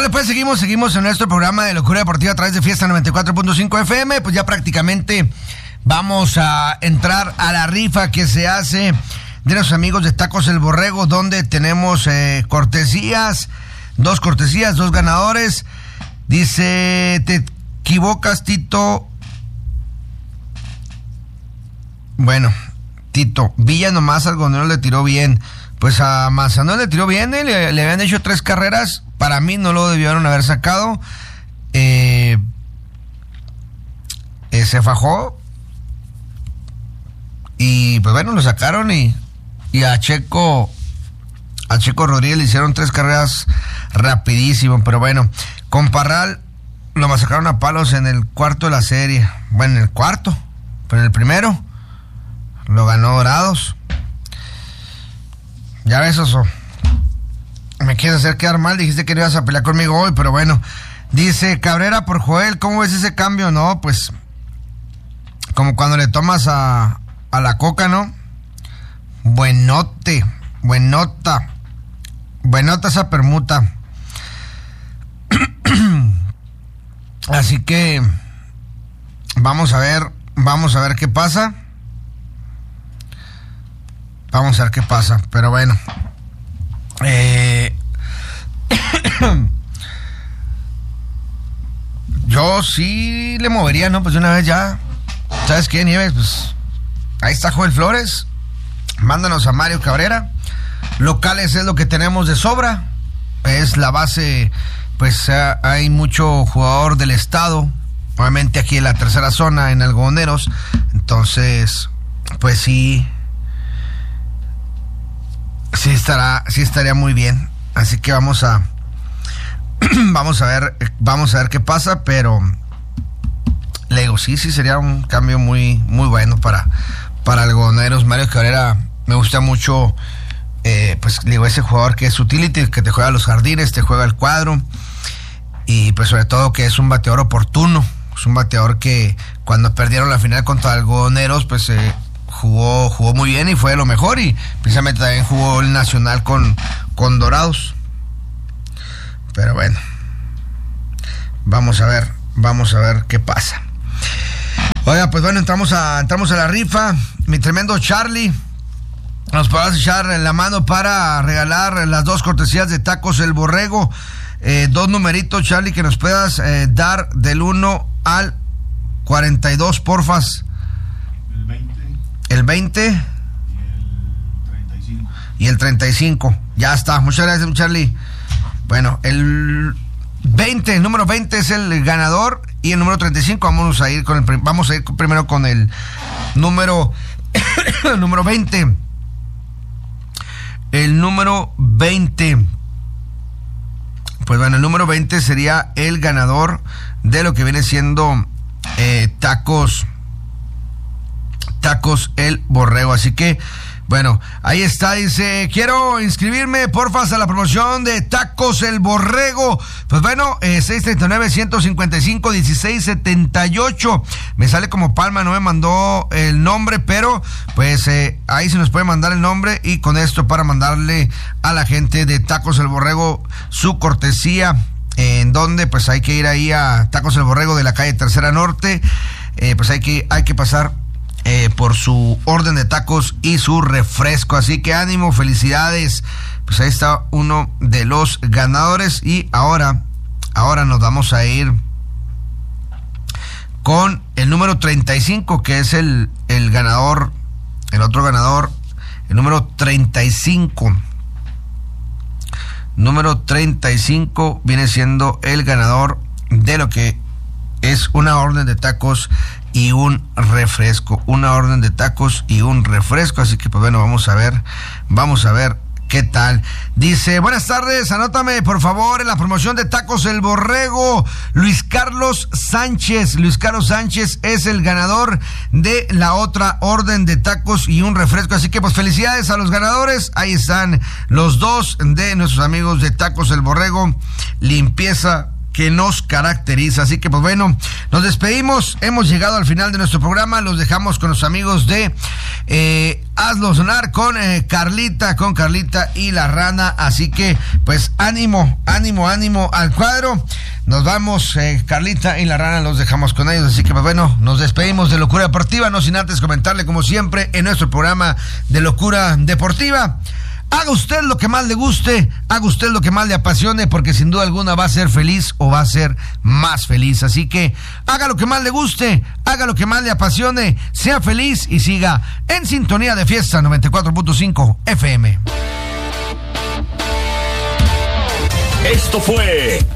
Vale, pues seguimos en nuestro programa de Locura Deportiva a través de Fiesta 94.5 FM. Pues ya prácticamente vamos a entrar a la rifa que se hace de los amigos de Tacos El Borrego, donde tenemos cortesías, dos ganadores. Dice, te equivocas, Tito. Bueno, Tito, Villa nomás Algodonero le tiró bien. Pues a Manzanón le tiró bien, le habían hecho 3 carreras. Para mí no lo debieron haber sacado. Se fajó. Y pues bueno, lo sacaron y a Checo Rodríguez le hicieron 3 carreras rapidísimo. Pero bueno, con Parral lo masacraron a palos en el cuarto de la serie. Bueno, en el cuarto, pero en el primero lo ganó Dorados. Ya ves, Oso, me quieres hacer quedar mal. Dijiste que no ibas a pelear conmigo hoy, pero bueno. Dice Cabrera por Joel, ¿cómo ves ese cambio? No, pues como cuando le tomas a la coca, ¿no? Buenota esa permuta. Así que vamos a ver qué pasa. Vamos a ver qué pasa, pero bueno. Yo sí le movería, ¿no? Pues de una vez ya. ¿Sabes qué, Nieves? Pues ahí está Joel Flores. Mándanos a Mario Cabrera. Locales es lo que tenemos de sobra. Es la base, pues hay mucho jugador del estado. Obviamente aquí en la tercera zona, en Algodoneros. Entonces, pues sí estaría muy bien. Así que vamos a ver qué pasa, pero le digo, sí sería un cambio muy muy bueno para Algodoneros. Mario Cabrera me gusta mucho, pues digo, ese jugador que es utility, que te juega los jardines, te juega el cuadro, y pues sobre todo que es un bateador oportuno. Es un bateador que cuando perdieron la final contra Algodoneros, pues jugó muy bien y fue lo mejor, y precisamente también jugó el nacional con Dorados. Pero bueno, vamos a ver qué pasa. Oiga, pues bueno, entramos a la rifa. Mi tremendo Charlie, nos podrás echar la mano para regalar las 2 cortesías de Tacos El Borrego. 2 numeritos, Charlie, que nos puedas dar del 1 al 42, porfas. El 20 y el 35. Ya está, muchas gracias, Charlie. Bueno, el número 20 es el ganador, y el número 35 vamos a ir primero con el número número 20. El número 20. Pues bueno, el número 20 sería el ganador de lo que viene siendo Tacos El Borrego. Así que, bueno, ahí está. Dice, quiero inscribirme, porfas, a la promoción de Tacos El Borrego. Pues bueno, 639-155-1678. Me sale como Palma, no me mandó el nombre, pero pues ahí se nos puede mandar el nombre, y con esto para mandarle a la gente de Tacos El Borrego su cortesía, en donde pues hay que ir ahí a Tacos El Borrego de la calle Tercera Norte. Pues hay que pasar por su orden de tacos y su refresco. Así que ánimo, felicidades. Pues ahí está uno de los ganadores. Y ahora nos vamos a ir con el número 35, que es el ganador, el otro ganador, el número 35. Número 35 viene siendo el ganador de lo que es una orden de tacos y un refresco. Una orden de tacos y un refresco. Así que pues bueno, vamos a ver qué tal. Dice, buenas tardes, anótame por favor en la promoción de Tacos El Borrego, Luis Carlos Sánchez. Luis Carlos Sánchez es el ganador de la otra orden de tacos y un refresco. Así que pues felicidades a los ganadores. Ahí están los dos de nuestros amigos de Tacos El Borrego, limpieza que nos caracteriza. Así que pues bueno, nos despedimos, hemos llegado al final de nuestro programa, los dejamos con los amigos de Hazlo Sonar con Carlita y La Rana. Así que pues ánimo al cuadro. Nos vamos, Carlita y La Rana, los dejamos con ellos. Así que pues bueno, nos despedimos de Locura Deportiva, no sin antes comentarle, como siempre, en nuestro programa de Locura Deportiva: haga usted lo que más le guste, haga usted lo que más le apasione, porque sin duda alguna va a ser feliz o va a ser más feliz. Así que haga lo que más le guste, haga lo que más le apasione, sea feliz y siga en sintonía de Fiesta 94.5 FM. Esto fue